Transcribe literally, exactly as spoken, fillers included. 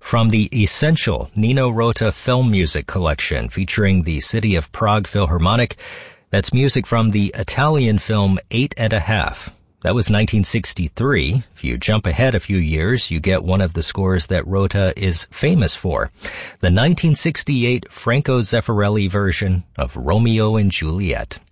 from the Essential Nino Rota film music collection featuring the City of Prague Philharmonic. That's music from the Italian film Eight and a Half. That was nineteen sixty-three. If you jump ahead a few years, you get one of the scores that Rota is famous for, the nineteen sixty-eight Franco Zeffirelli version of Romeo and Juliet.